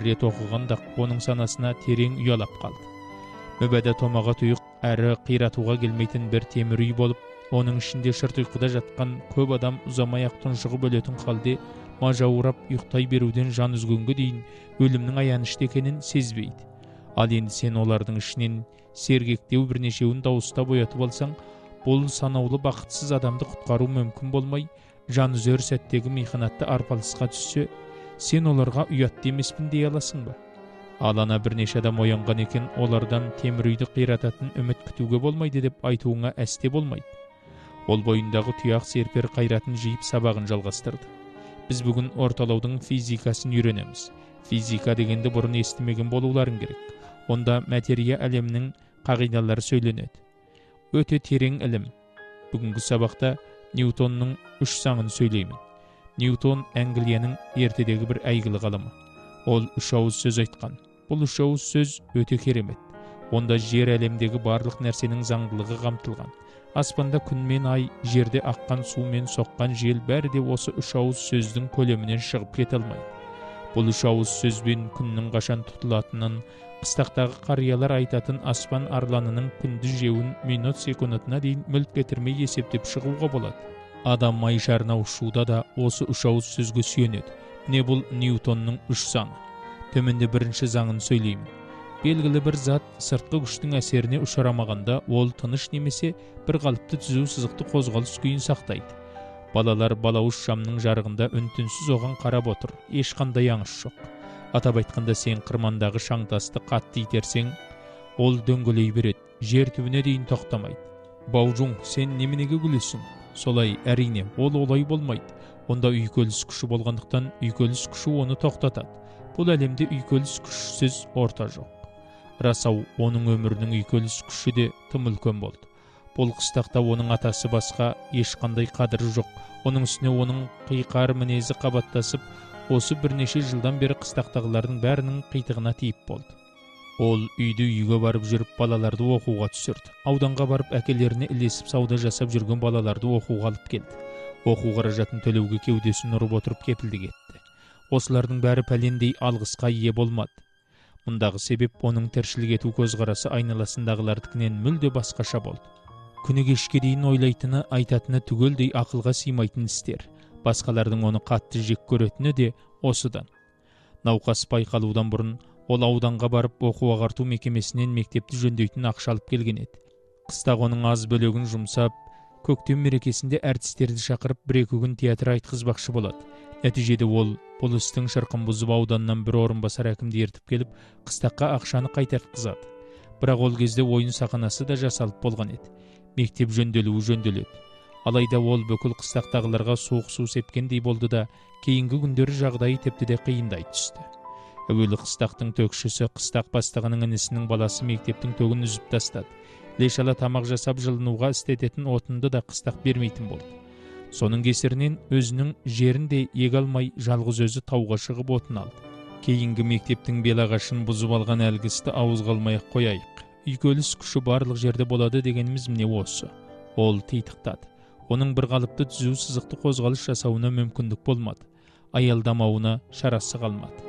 рет оқығанда оның санасына терең ұялап қалды. Мүбәдә томаға тұйық әрі қиратуға келмейтін бір темір үй болып, оның ішінде шырт ұйқыда жатқан көп адам ұзамай-ақ тұншығып өлетін халде мажаурап ұйықтай беруден жан үзгенге дейін өлімнің аянышты екенін сезбейді. Ал енді сен олардың ішінен сергектеу бірнешеуін дауыстап оятып алсаң, бұл санаулы бақытсыз адамды құтқару мүмкін болмай, жан үзер сәттегі михнатты арпалысқа түссе, сен оларға ұятты емеспін дей аласың ба? Ал ана бірнеше адам оянған екен, олардан темір үйді қирататын үміт күтуге болмайды деп айтуыңа әсте болмайды. Ол бойындағы тұяқ серпер қайратын жиып сабағын жалғастырды. Біз бүгін орталаудың физикасын үйренеміз. Физика дегенді бұрын естімеген болуларың керек. Онда материя әлемінің қағидалары söyленеді. Өте терең ілім. Бүгінгі сабақта Ньютонның үш заңын сөйлеймін. Ньютон Англияның ертедегі бір әйгілі ғалымы. Ол үш ауыз сөз айтқан. Бұл үш ауыз сөз өте керемет. Онда жер әлемдегі барлық нәрсенің заңдылығы қамтылған. Аспанда күн мен ай, жерде аққан су мен соққан жел бәрі де осы үш ауыз сөздің көлемінен шығып кете алмайды. Бұл үш ауыз сөзбен күннің қашан тұтылатынын, қыстақтағы қариялар айтатын аспан арланының күнді жеуін минут секундына дейін мүлт кетірмей есептеп шығуға болады. Адам ай шарына ұшуда да осы үш ауыз сөзге сүйенеді. Не бұл Ньютонның үш заңы. Төменде бірінші заңын сөйлеймін. Белгілі бір зат сыртқы күштің әсеріне ұшырамағанда, ол тыныш немесе бір қалыпты түзу сызықты қозғалыс күйін сақтайды. Балалар балауыз шамның жарығында үн-түнсіз оған қарап отыр. Ешқандай аңыс жоқ. Атап айтқанда, сен қырмандағы шаңтасты қатты итерсең, ол дөңгелей береді, жер түбіне дейін тоқтамайды. Баужун, сен неменеге күлесің? Солай, әрине, ол олай болмайды. Онда үйкеліс күші болғандықтан үйкеліс күші оны тоқтатады. Бұл әлемде үйкеліс күшсіз орта жоқ. Расау, оның өмірінің үйкеліс күші де тым үлкен болды. Бұл қыстақта оның атасы басқа ешқандай қадірі жоқ. Оның үстіне оның қиқар мінезі қабаттасып, осы бірнеше жылдан бері қыстақтағылардың бәрінің қитығына тиіп болды. Ол үйді-үйге барып жүріп балаларды оқуға түсірді. Ауданға барып әкелеріне ілесіп сауда жасап жүрген балаларды оқуға алып келді. Оқу қаражатын төлеуге кеудесін ұрып отырып кепілдік етті. Осылардың бәрі пәлендей алғысқа ие болмады. Мұндағы себеп оның тіршілік ету көзқарасы айналасындағылардікінен мүлде басқаша болды. Күні кешке дейін ойлайтыны, айтатыны түгелдей ақылға сыймайтын істер. Басқалардың оны қатты жек көретіні де осыдан. Науқас байқалудан бұрын ол ауданға барып оқу ағарту мекемесінен мектепті жөндейтін ақша алып келген еді. Қыстақ оның аз бөлігін жұмсап, көктем мерекесінде әртістерді шақырып бір-екі күн театр айтқызбақшы болады. Нәтижеде ол бұл істің шырқын бұзып ауданнан бір орынбасар әкімді ертіп келіп, қыстаққа ақшаны қайтартқызады. Бірақ ол кезде ойын сахнасы да жасалып болған еді. Мектеп жөнделеді. Алайда ол бүкіл қыстақтағыларға суық су сепкендей болды да, кейінгі күндері жағдайы тіпті де қиындай түсті. Әуелі қыстақтың төкшісі қыстақ бастығының інісінің баласы мектептің төгін үзіп тастады. Лешала тамақ жасап жылынуға істететін отынды да қыстақ бермейтін болды. Соның кесірінен өзінің жерінде еге алмай жалғыз өзі тауға шығып отын алды. Кейінгі мектептің белағашын бұзып алған әлгісті ауызға алмай-ақ қояйық. Үйкеліс күші барлық жерде болады дегеніміз міне осы. Ол титықтады. Оның бір қалыпты түзу сызықты қозғалыс жасауына мүмкіндік болмады. Аялдамауына шарасы қалмады.